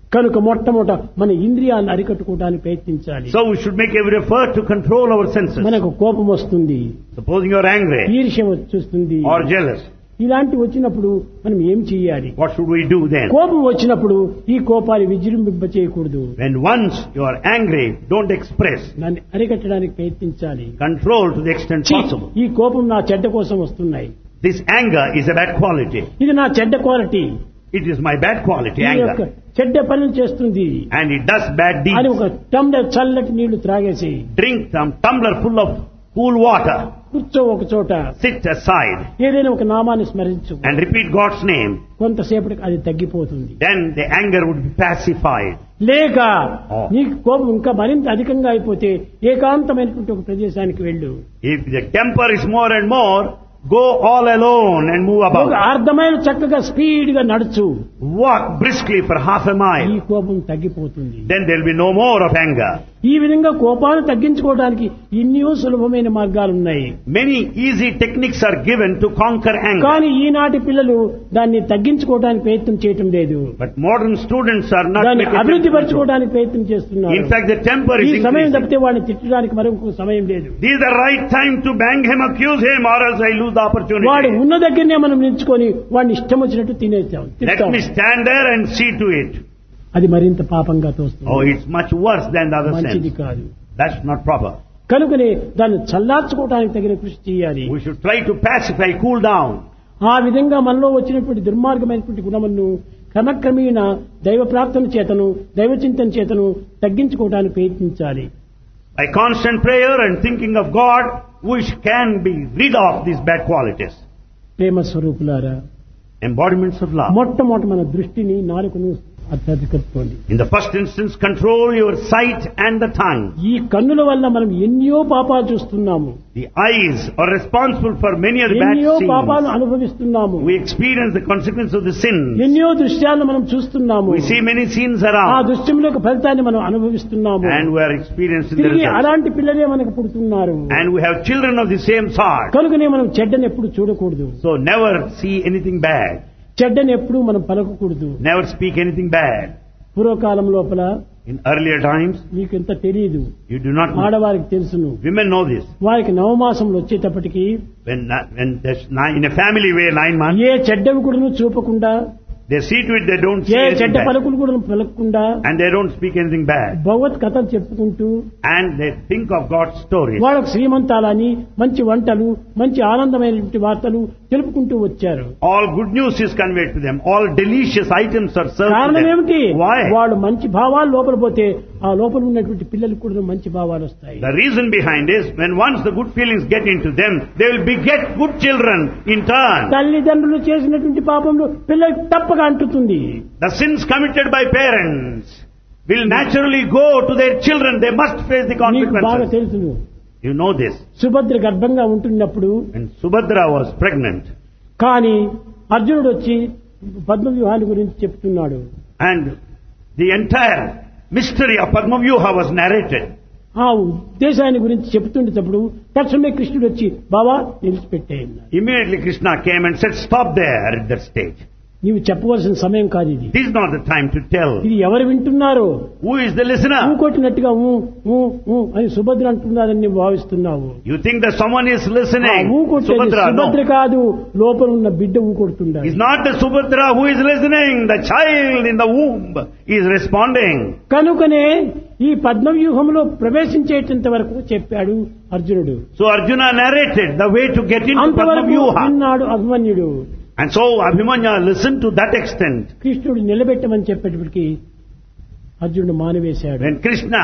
కనుక మొట్టమొదట మన ఇంద్రియాలను అరికట్టుకోవడానికి ప్రయత్నించాలి. So we should make every effort to control our senses. మనకు కోపం వస్తుంది, Supposing you are angry ఈర్ష్య వస్తుంది, or jealous, ఇలాంటి వచ్చినప్పుడు మనం ఏం చేయాలి? what should we do then? కోపం వచ్చినప్పుడు ఈ కోపాన్ని విజృంభింప చేయకూడదు. When once you are angry, don't express. దాన్ని అరికట్టడానికి ప్రయత్నించాలి. Control to the extent possible. ఈ కోపం నా చెడ్డ కోసం వస్తున్నాయి, This anger is a bad quality. ఇది నా చెడ్డ quality, It is my bad quality, ఈ యొక్క anger. చెడ్డ పనులు చేస్తుంది And it does bad అని deeds. ఒక టంబ్లర్ చల్లటి నీళ్లు త్రాగేసి Drink some tumbler full of cool water. కూర్చో ఒక చోట, Sit aside ఏదైనా ఒక నామాన్ని స్మరించు, and repeat God's name. కొంతసేపటికి అది తగ్గిపోతుంది. Then the anger would be pacified. లేక Oh. నీకు కోపం ఇంకా మరింత అధికంగా అయిపోతే ఏకాంతమైనటువంటి ఒక ప్రదేశానికి వెళ్ళు. If the temper is more and more, go all alone and move ఒక about. అర్ధమైన చక్కగా స్పీడ్ గా నడుచు, Walk briskly for half a ఈ mile. కోపం తగ్గిపోతుంది. Then there will be no more of anger. ఈ విధంగా కోపాన్ని తగ్గించుకోవడానికి ఎన్నో సులభమైన మార్గాలు ఉన్నాయి. Many easy techniques are given to conquer anger. కానీ ఈనాటి పిల్లలు దాన్ని తగ్గించుకోవడానికి ప్రయత్నం చేయటం లేదు, But modern students are not దాన్ని making అభివృద్ధి attempt to. పరచుకోవడానికి ప్రయత్నం చేస్తున్నారు. In fact, the temper ఈ is సమయం increasing. తప్పితే వాడిని తిట్టడానికి మరొక సమయం లేదు. This is the right time to bang him, accuse him, or else I lose the వాడు opportunity. ఉన్న దగ్గరనే మనం నిల్చుకొని వాడిని ఇష్టం వచ్చినట్టు తినేస్తాం, Let తింటాం. me stand there and see to it. అది మరింత పాపంగా తోస్తుంది, Oh, it's much worse than the other మంచిది sense. కాదు. That's not proper. కనుకనే దాన్ని చల్లార్చుకోవడానికి తగిన కృషి చేయాలి. We should try to pacify, cool down. ఆ విధంగా మనలో వచ్చినటువంటి దుర్మార్గమైనటువంటి గుణములను క్రమక్రమేణా దైవ ప్రార్థన చేతను దైవ చింతన చేతను తగ్గించుకోవడానికి ప్రయత్నించాలి. By constant prayer and thinking of God, we can be rid of these bad qualities. ప్రేమ స్వరూపులారా, Embodiments of love. మొట్టమొదటి మన దృష్టిని నాలుకను అత్యధికత్వండి. In the first instance, control your sight and the tongue. ఈ కన్నుల వల్ల మనం ఎన్నో పాపాలు చూస్తున్నాము, The eyes are responsible for many of the bad ఎన్నో పాపాలు sins. అనుభవిస్తున్నాము, We experience the consequence of the sin. ఎన్నో దృశ్యాలను మనం చూస్తున్నాము, We see many sins ఆ around, దృశ్యం యొక్క ఫలితాన్ని మనం అనుభవిస్తున్నాము. and we are experiencing the తిరిగి results. అలాంటి పిల్లలే మనకు పుడుతున్నారు. And we have children of the same sort. కనుకనే మనం చెడ్డని ఎప్పుడు చూడకూడదు, So never see anything bad. చెడ్డని ఎప్పుడు మనం పలకకూడదు. Never speak anything bad. పూర్వకాలం లోపల In earlier times, మీకు ఎంత తెలియదు, you do not know. ఆడవారికి తెలుసును. Women know this. వారికి నవమాసంలో వచ్చేటప్పటికి When there's in a family where 9 months, ఏ చెడ్డవి కూడా చూపకుండా, they see to it they don't say A anything చెడ్డ bad. పలుకులు కూడా పలకకుండా And they don't speak anything bad. భగవత్ కథలు చెప్పుకుంటూ And they think of God's stories. వాళ్ళకు శ్రీమంతాలని మంచి వంటలు మంచి ఆనందమైనటువంటి వార్తలు తెలుపుకుంటూ వచ్చారు. All good news is conveyed to them. All delicious items are served to కారణం them. ఏమిటి? Why? వాళ్ళు మంచి భావాలు లోపల పోతే ఆ లోపల ఉన్నటువంటి పిల్లలకు కూడా మంచి భావాలు వస్తాయి. The reason behind is when once the good feelings get into them, they will beget good children in turn. తల్లిదండ్రులు చేసినటువంటి పాపంలో పిల్లలకు తప్పక అంటుతుంది. The sins committed by parents will naturally go to their children. They must face the నీకు బాగా consequences. తెలుసును, You know this. Subhadra గర్భంగా ఉంటున్నప్పుడు When Subhadra was pregnant కానీ అర్జునుడు వచ్చి పద్మ వ్యూహాన్ని గురించి చెప్తున్నాడు. and the entire mystery of Padma Vyuha was narrated, ఆ ఉద్దేశాన్ని గురించి చెప్తుండేటప్పుడు తక్షణమే కృష్ణుడు వచ్చి బావా నిలిచిపెట్టేయన్నాడు. immediately Krishna came and said, "Stop there at that stage. నీవు చెప్పవలసిన సమయం కాదు ఇది. This is not the time to tell. ఇది ఎవరు వింటున్నారో, Who is the listener? కొట్టినట్టుగా ఊ ఊ ఊ అని సుభద్ర అంటున్నారని నువ్వు భావిస్తున్నావు. You think that someone is ఆ listening? ఊ కొట్టేది Subhadra, సుభద్ర no. కాదు, లోపల ఉన్న బిడ్డ ఊ కొడుతుండాలి. It's not the Subhadra who is listening. The child in the womb is responding. కనుకనే ఈ పద్మవ్యూహంలో ప్రవేశించేటంత వరకు చెప్పాడు అర్జునుడు. So Arjuna narrated the way to get into Padma అంతవరకు Vyuha. విన్నాడు అభిమన్యుడు. And so Abhimanya listened to that extent. కృష్ణుడు నిలబెట్టమని చెప్పేటప్పటికి అర్జునుడు మానివేశాడు. When Krishna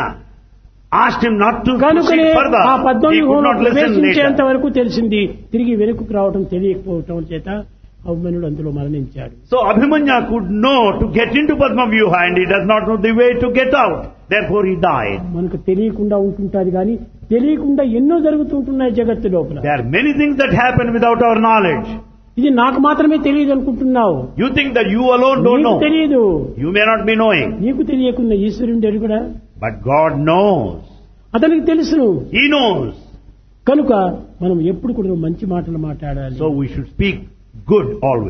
asked him not to కనుకనే proceed further, ఆ he could పద్మవ్యూహంలో not listen ప్రవేశించేంత later. వరకు తెలిసింది, తిరిగి వెనుకకు రావడం తెలియకపోవటం చేత అభిమన్యుడు అందులో మరణించాడు. So Abhimanya could know to get into Padma Vyuha and he does not know the way to get out. Therefore he died. మనకు తెలియకుండా ఉంటుంటాది కానీ తెలియకుండా ఎన్నో జరుగుతుంటున్నాయి జగత్తు లోపల. There are many things that happen without our knowledge. ఇది నాకు మాత్రమే తెలియదు అనుకుంటున్నావు. You think that you alone don't నీకు know. తెలియదు. You may not be knowing. నీకు తెలియకుండా ఈశ్వరుడు ఎరుగుడా, But God knows. అతనికి తెలుసును. He knows. కనుక మనం ఎప్పుడు కూడా మంచి మాటలు మాట్లాడాలి. So we should speak good always.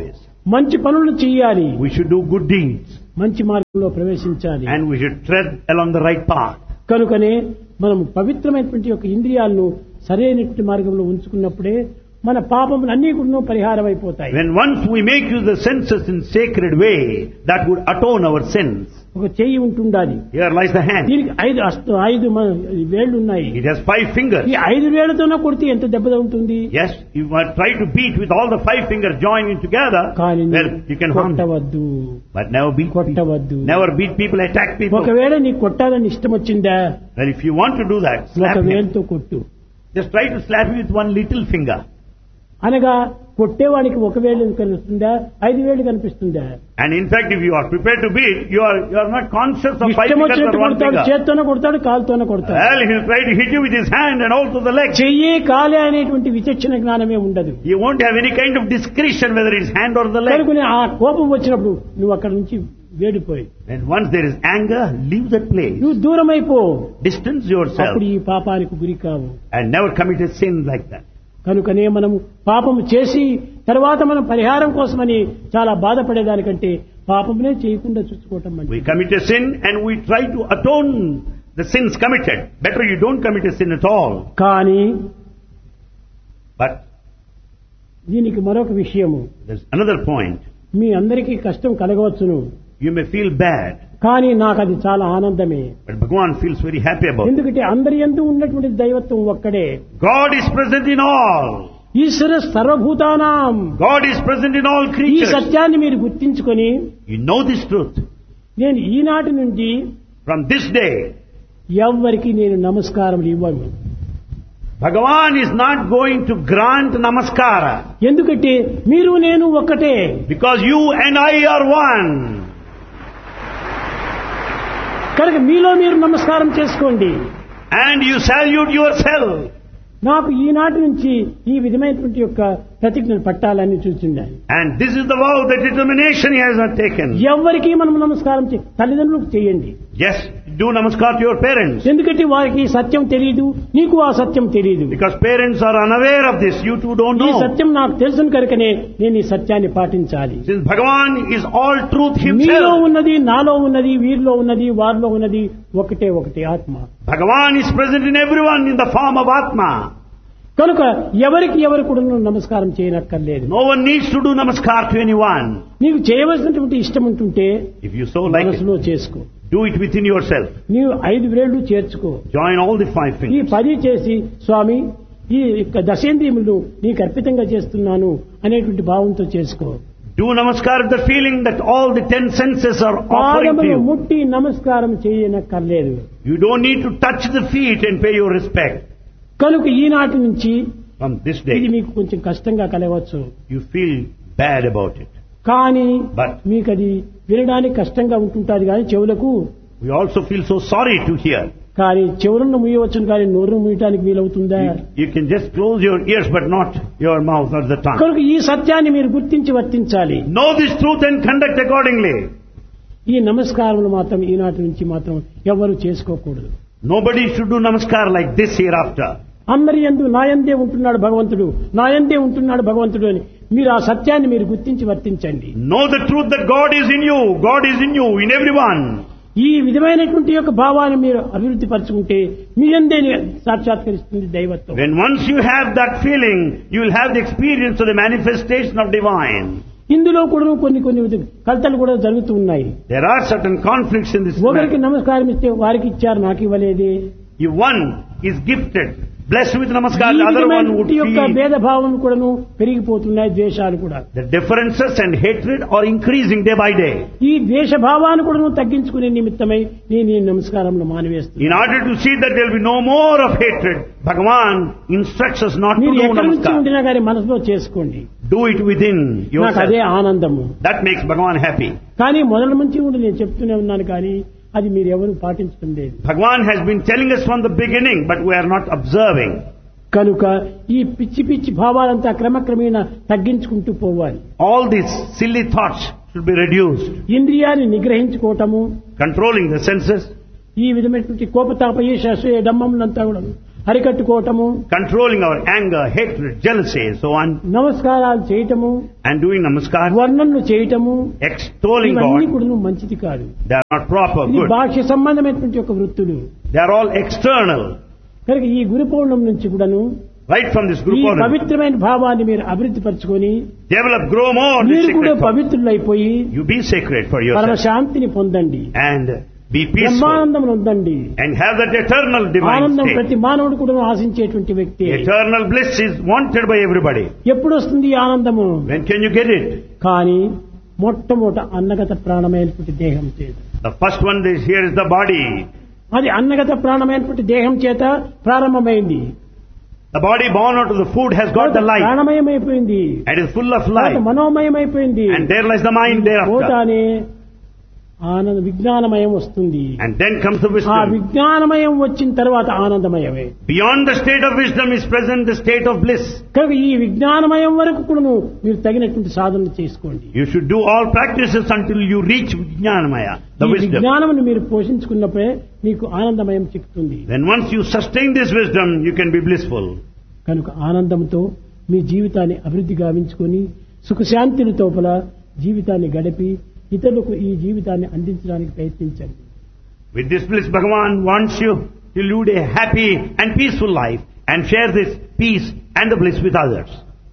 మంచి పనులు చేయాలి, We should do good deeds. మంచి మార్గంలో ప్రవేశించాలి. And we should tread along the right path. కనుకనే మనం పవిత్రమైనటువంటి యొక్క ఇంద్రియాలను సరైనటువంటి మార్గంలో ఉంచుకున్నప్పుడే మన పాపములన్నీ కూడా పరిహారం అయిపోతాయి. When once we make use the senses in sacred way, that would atone our sins. ఒక చెయ్యి ఉంటుండాలి, Here lies the hand. దీనికి ఐదు వేళ్లు ఉన్నాయి. It has 5 fingers. ఈ 5 వేళ్లతోనే కొడితే ఎంత దెబ్బ ఉంటుంది. Yes, you might try to beat with all the 5 fingers joining together. కానీ Well, you can harm them. కొట్టవద్దు, But never beat people. కొట్టవద్దు. Never beat people, attack people. ఒకవేళ నీకు కొట్టాలని ఇష్టం వచ్చిందా, Well, if you want to do that, ఒక slap him. వేలుతో కొట్టు. Just try to slap him with one little finger. అనగా కొట్టేవాడికి ఒక వేలు కనిపిస్తుందా, 5 వేలు కనిపిస్తుందా? And in fact, if you are prepared to beat, you are not conscious of 5 ఇష్టం fingers వచ్చినట్టు or 1 కొడతాడు, finger. చేత్తోనే కొడతాడు, కాలుతోనే కొడతాడు. Well, he will try to hit you with his hand and also the leg. చెయ్యి కాలే అనేటువంటి విచక్షణ జ్ఞానమే ఉండదు. You won't have any kind of discretion whether it's hand or the leg. కనుకనే ఆ కోపం వచ్చినప్పుడు నువ్వు అక్కడ నుంచి వేడిపోయి, And once there is anger, leave that place. నువ్వు దూరం అయిపో. Distance yourself అప్పుడు ఈ పాపానికి గురి కావు. and never commit a sin like that. కనుకనే మనము పాపము చేసి తర్వాత మనం పరిహారం కోసమని చాలా బాధపడేదానికంటే పాపమునే చేయకుండా చూసుకోవటం మంచిది. We commit a sin and we try to atone the sins committed. Better you don't commit a sin at all. కానీ But దీనికి మరొక విషయము, there's another point. మీ అందరికీ కష్టం కలగవచ్చును, You may feel bad, కానీ నాకు అది చాలా ఆనందమే. but Bhagavan feels very happy about it. ఎందుకంటే అందరి యందు ఉన్నటువంటి దైవత్వం ఒక్కడే. God is present in all. ఈశ్వర సర్వభూతానాం. God is present in all ఈ creatures. సత్యాన్ని మీరు గుర్తించుకొని, You know this truth. నేను ఈనాటి నుంచి From this day, ఎవ్వరికి నేను నమస్కారం ఇవ్వను. Bhagavan is not going to grant namaskara ఎందుకంటే మీరు నేను ఒక్కటే. because you and I are one. కనుక మీలో మీరు నమస్కారం చేసుకోండి. And you salute yourself. నాకు ఈనాటి నుంచి ఈ విధమైనటువంటి యొక్క ప్రతిజ్ఞను పట్టాలని చూస్తున్నాను. And this is the vow, the determination he has not taken. ఎవరికి మనం నమస్కారం తల్లిదండ్రులకు చేయండి. Yes, do namaskar to your parents. ఎందుకంటే వారికి సత్యం తెలియదు, నీకు ఆ సత్యం తెలియదు. Because parents are unaware of this, you two don't ఈ know. సత్యం నాకు తెలుసు కనుకనే నేను ఈ సత్యాన్ని పాటించాలి. Since Bhagavan is all truth మీలో himself, ఉన్నది, నాలో ఉన్నది, వీరిలో ఉన్నది, వారిలో ఉన్నది ఒకటే ఆత్మ. Bhagavan is present in everyone in the form of Atma. కనుక ఎవరికి ఎవరు కూడా నమస్కారం చేయనక్కర్లేదు. No one needs to do namaskar to anyone. నీకు చేయవలసినటువంటి ఇష్టం ఉంటుంటే If you so like it, మనసులో చేసుకో. do it within yourself. నీవు 5 వేళ్లు చేర్చుకో. Join all the 5 ఈ fingers. 10 చేసి స్వామి ఈ దశేంద్రియములు నీకు అర్పితంగా చేస్తున్నాను అనేటువంటి భావంతో చేసుకో. Do namaskar with the feeling that all the 10 senses are offering to పాదములు you. ముట్టి నమస్కారం చేయనక్కర్లేదు. You don't need to touch the feet and pay your respect. కనుక ఈనాటి నుంచి From this ఇది day, మీకు కొంచెం కష్టంగా కలగవచ్చు, you feel bad about it. కానీ But మీకు అది వినడానికి కష్టంగా ఉంటుంటుంది కానీ చెవులకు, we also feel so sorry to hear. కానీ చెవులను ముయ్యవచ్చును కానీ నోరును ముయ్యటానికి వీలవుతుందా? You can just close your ears but not your mouth or the tongue. కనుక ఈ సత్యాన్ని మీరు గుర్తించి వర్తించాలి. Know this truth and conduct accordingly. ఈ నమస్కారములు మాత్రం ఈనాటి నుంచి మాత్రం ఎవరు చేసుకోకూడదు. Nobody should do namaskar like this hereafter. అందరి యందు నాయందే ఉంటున్నాడు భగవంతుడు, నాయందే ఉంటున్నాడు భగవంతుడు అని మీరు ఆ సత్యాన్ని మీరు గుర్తించి వర్తించండి. Know the truth that God is in you. God is in you, in everyone. ఈ విధమైనటువంటి యొక్క భావాన్ని మీరు అభివృద్ధి పరచుకుంటే మీ యందే సాక్షాత్కరిస్తుంది దైవత్వం. When once you have that feeling, you will have the experience of the manifestation of divine. ఇందులో కూడా కొన్ని కలతలు కూడా జరుగుతూ ఉన్నాయి. There are certain conflicts in this ఒకరికి matter. నమస్కారం ఇస్తే వారికి ఇచ్చారు, నాకు ఇవ్వలేదే. If one is gifted, blessed with namaskar, ఈ the other one would విధమైనటువంటి యొక్క feel భేదభావం కూడాను పెరిగిపోతున్నాయి, ద్వేషాలు కూడా. the differences and hatred are increasing day by day. ఈ ద్వేష భావాన్ని కూడాను తగ్గించుకునే నిమిత్తమై నేను ఈ నమస్కారంలో మానివేస్తున్నాను. In order to see that there will be no more of hatred, Bhagavan instructs us not to మీరు do ఎక్కడి నుంచి namaskar. ఉండినా కానీ మనసులో చేసుకోండి, Do it within నాకు అదే yourself. ఆనందము. That makes Bhagavan happy. కానీ మొదటి నుంచి ఉండి నేను చెప్తూనే ఉన్నాను, కానీ అది మీరు ఎవరు పాటించడం లేదు. Bhagavan has been telling us from the beginning, but we are not observing. కనుక ఈ పిచ్చి పిచ్చి భావాలంతా క్రమక్రమేణా తగ్గించుకుంటూ పోవాలి. All these silly thoughts should be reduced. ఇంద్రియాన్ని నిగ్రహించుకోవటము, Controlling the senses, ఈ విధమైనటువంటి కోపతాప ఈర్ష్య అసూయ డమ్మములంతా కూడా అరికట్టుకోవటము, controlling our anger, hatred, jealousy, so on, నమస్కారాలు చేయటము, and doing namaskar, వర్ణనలు చేయటము, extolling ఇవన్నీ God, కూడా మంచిది కాదు. they are not proper, ఇది good. బాహ్య సంబంధమైనటువంటి ఒక వృత్తులు. They are all external. కనుక ఈ గురు పౌర్ణమి నుంచి కూడాను Right from this group ఈ of పవిత్రమైన భావాన్ని మీరు అభివృద్ధి పరచుకొని develop, grow more this మీరు కూడా sacred thought. పవిత్రులైపోయి You be sacred for పరమ yourself శాంతిని పొందండి, and be peaceful బ్రహ్మానందం ఉందండి. and have that eternal divine ఆనందం state. ప్రతి మానవుడు కూడా ఆశించేటువంటి వ్యక్తి. Eternal bliss is wanted by everybody. ఎప్పుడు వస్తుంది ఈ ఆనందము? When can you get it? కానీ మొట్టమొదట అన్నగత ప్రాణమైనటువంటి దేహం చేత, The first one is here is the body. అది అన్నగత ప్రాణమైనటువంటి దేహం చేత ప్రారంభమైంది. The body born out of the food has got the life ప్రాణమయమైపోయింది, and is full of life, మనోమయమైపోయింది. and there lies the mind thereafter. పోతానే ఆనంద విజ్ఞానమయం వస్తుంది. And then comes the ఆ wisdom. విజ్ఞానమయం వచ్చిన తర్వాత ఆనందమయమే. Beyond the state of wisdom is present the state of bliss. కనుక ఈ విజ్ఞానమయం వరకు కూడా మీరు తగినటువంటి సాధనలు చేసుకోండి. You should do all practices until you reach Vijnanamaya, the ఈ wisdom. విజ్ఞానమును మీరు పోషించుకున్నప్పుడే మీకు ఆనందమయం చిక్కుతుంది. Then once you sustain this wisdom, you can be blissful. కనుక ఆనందంతో మీ జీవితాన్ని అభివృద్ధి గావించుకొని సుఖశాంతులతో జీవితాన్ని గడిపి ఇతరులకు ఈ జీవితాన్ని అందించడానికి ప్రయత్నించండి. With this bliss, Bhagavan wants you to lead a happy and peaceful life and share this peace and the bliss with others.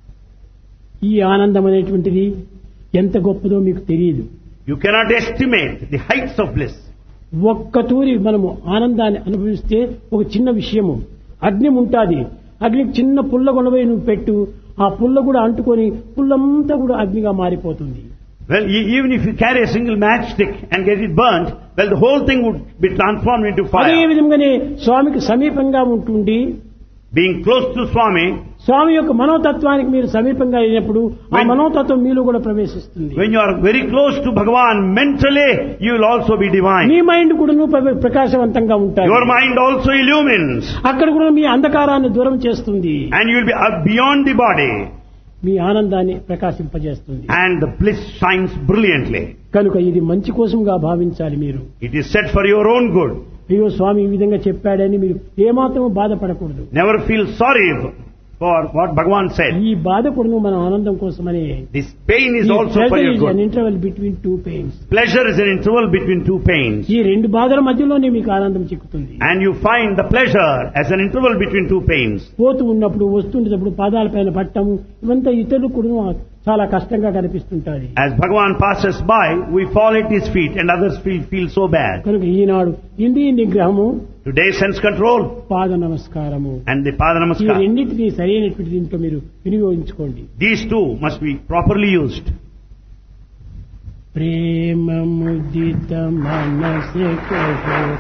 ఈ ఆనందం అనేటువంటిది ఎంత గొప్పదో మీకు తెలియదు. You cannot estimate the heights of bliss. ఒక్కతూరి మనము ఆనందాన్ని అనుభవిస్తే ఒక చిన్న విషయము, అగ్ని ఉంటుంది, అగ్నికి చిన్న పుల్ల కొనబోయి నువ్వు పెట్టు, ఆ పుల్ల కూడా అంటుకొని పుల్లంతా కూడా అగ్నిగా మారిపోతుంది. Well, even if you carry a single matchstick and get it burnt, well, the whole thing would be transformed into అదే fire. విధంగానే స్వామికి సమీపంగా ఉంటుండి Being close to Swami, స్వామి యొక్క మనోతత్వానికి మీరు సమీపంగా అయినప్పుడు ఆ మనోతత్వం మీలో కూడా ప్రవేశిస్తుంది. when you are very close to Bhagavan, mentally, you will also be divine. Me mind కూడా ప్రకాశవంతంగా ఉంటాయి. Your mind also illumines, అక్కడ కూడా మీ అంధకారాన్ని దూరం చేస్తుంది, and you will be beyond the body, మీ ఆనందాన్ని ప్రకాశింపజేస్తుంది. and the bliss shines brilliantly. కనుక ఇది మంచి కోసంగా భావించాలి. మీరు It is set for your own good. అయ్యో స్వామి ఈ విధంగా చెప్పాడని మీరు ఏమాత్రం బాధపడకూడదు. Never feel sorry for what Bhagavan said. ఈ బాధ కూడా మన ఆనందం కోసమని. This pain is also for your an good. interval between two pains. Pleasure is an interval between two pains. ఈ రెండు బాధల మధ్యలోనే మీకు ఆనందం చిక్కుతుంది. And you find the pleasure as an interval between two pains. పోతూ ఉన్నప్పుడు వస్తుండేటప్పుడు పాదాలపైన పట్టము ఇవంతా ఇతరులు కూడా చాలా కష్టంగా కనిపిస్తుంటారు. As Bhagavan passes by, we fall at his feet and others feel so bad. కనుక ఈనాడు ఇంద్రియ నిగ్రహము, Today sense control పాద నమస్కారము, and the Pada ఈ Namaskar. రెండింటినీ సరైనటువంటి దీంట్లో మీరు వినియోగించుకోండి. These two must be properly used. ప్రేమ ముదిత మనసే